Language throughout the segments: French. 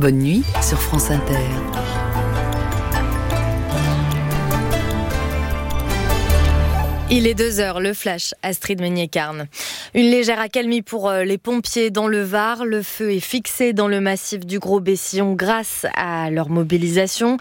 Bonne nuit sur France Inter. Il est 2h, le flash, Astrid Meignet-Carne. Une légère accalmie pour les pompiers dans le Var. Le feu est fixé dans le massif du Gros-Bessillon grâce à leur mobilisation.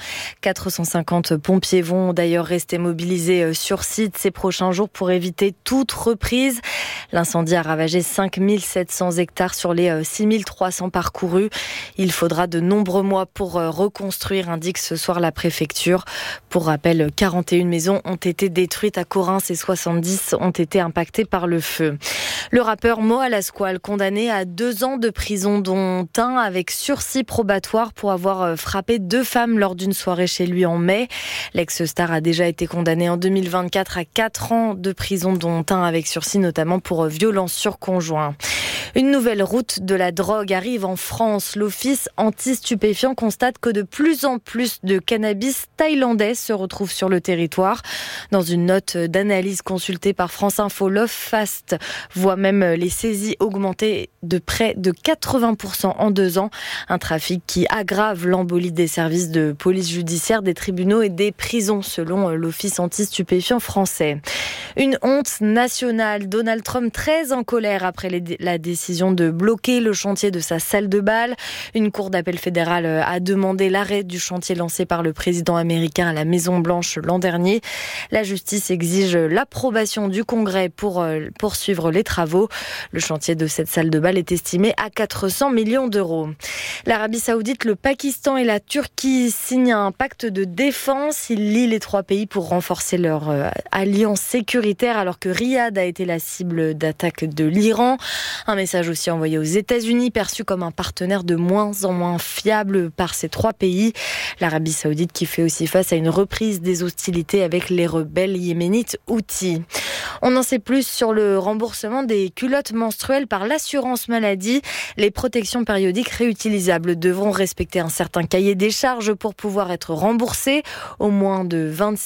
450 pompiers vont d'ailleurs rester mobilisés sur site ces prochains jours pour éviter toute reprise. L'incendie a ravagé 5700 hectares sur les 6300 parcourus. Il faudra de nombreux mois pour reconstruire, indique ce soir la préfecture. Pour rappel, 41 maisons ont été détruites à Correns et 70 ont été impactés par le feu. Le rappeur Mo Alasquale, condamné à 2 ans de prison, dont un avec sursis probatoire pour avoir frappé 2 femmes lors d'une soirée chez lui en mai. L'ex-star a déjà été condamné en 2024 à 4 ans de prison, dont un avec sursis, notamment pour violence sur conjoint. Une nouvelle route de la drogue arrive en France. L'Office anti-stupéfiants constate que de plus en plus de cannabis thaïlandais se retrouvent sur le territoire. Dans une note d'analyse consultée par France Info, l'OFAST voit même les saisies augmenter de près de 80% en 2 ans. Un trafic qui aggrave l'embolie des services de police judiciaire, des tribunaux et des prisons, selon l'Office anti-stupéfiants français. Une honte nationale. Donald Trump très en colère après la décision de bloquer le chantier de sa salle de bal. Une cour d'appel fédérale a demandé l'arrêt du chantier lancé par le président américain à la Maison-Blanche l'an dernier. La justice exige l'approbation du Congrès pour poursuivre les travaux. Le chantier de cette salle de bal est estimé à 400 millions d'euros. L'Arabie Saoudite, le Pakistan et la Turquie signent un pacte de défense. Ils lient les 3 pays pour renforcer leur alliance sécuritaire alors que Riyad a été la cible d'attaques de l'Iran. Un message aussi envoyé aux États-Unis, perçu comme un partenaire de moins en moins fiable par ces 3 pays. L'Arabie Saoudite qui fait aussi face à une reprise des hostilités avec les rebelles yéménites Houthis. On en sait plus sur le remboursement des culottes menstruelles par l'assurance maladie. Les protections périodiques réutilisables devront respecter un certain cahier des charges pour pouvoir être remboursées aux moins de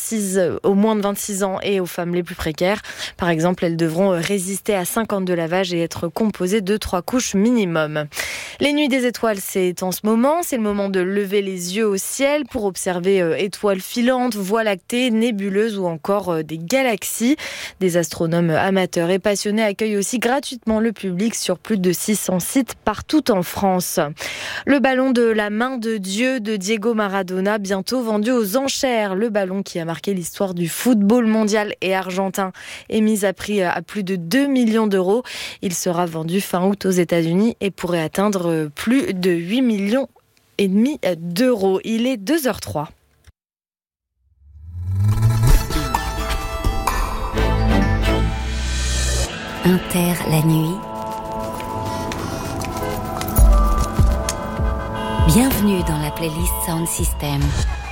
26 ans et aux femmes les plus précaires. Par exemple, elles devront résister à 5 ans de lavage et être composées de 3 couches minimum. Les nuits des étoiles, c'est en ce moment. C'est le moment de lever les yeux au ciel pour observer étoiles filantes, voies lactées, nébuleuses ou encore des galaxies. Des astronomes amateurs et passionnés accueillent aussi gratuitement le public sur plus de 600 sites partout en France. Le ballon de la main de Dieu de Diego Maradona, bientôt vendu aux enchères. Le ballon qui a marqué l'histoire du football mondial et argentin est mis à prix à plus de 2 millions d'euros. Il sera vendu fin août aux États-Unis et pourrait atteindre plus de 8 millions et demi d'euros. Il est 2h03. Inter la nuit. Bienvenue dans la playlist Sound System.